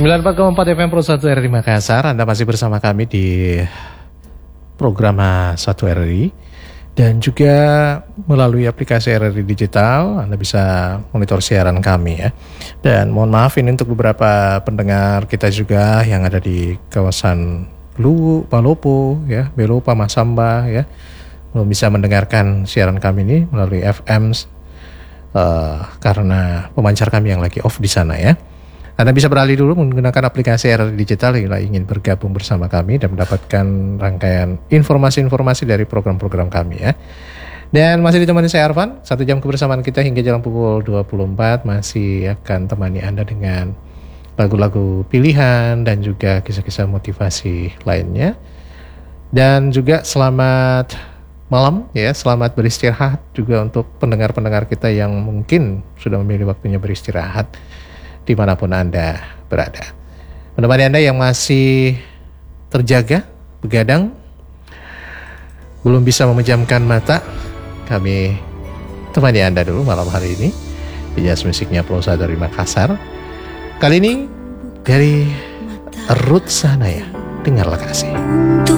94,4 FM Pro 1 RRI Makassar. Anda masih bersama kami di program 1 RRI dan juga melalui aplikasi RRI Digital Anda bisa monitor siaran kami ya. Dan mohon maaf ini untuk beberapa pendengar kita juga yang ada di kawasan Luwu, Palopo ya, Belopa, Masamba ya, belum bisa mendengarkan siaran kami ini melalui FM karena pemancar kami yang lagi off di sana ya. Anda bisa beralih dulu menggunakan aplikasi RRI Digital bila ingin bergabung bersama kami dan mendapatkan rangkaian informasi-informasi dari program-program kami ya. Dan masih ditemani saya Arfan, 1 jam kebersamaan kita hingga jam pukul 24 masih akan temani Anda dengan lagu-lagu pilihan dan juga kisah-kisah motivasi lainnya. Dan juga selamat malam ya, selamat beristirahat juga untuk pendengar-pendengar kita yang mungkin sudah memilih waktunya beristirahat dimanapun Anda berada. Menemani Anda yang masih terjaga, begadang, belum bisa memejamkan mata, kami temani Anda dulu malam hari ini di Jazz Musiknya Plosa dari Makassar. Kali ini dari Ruth Sahanaya, dengarlah kasih.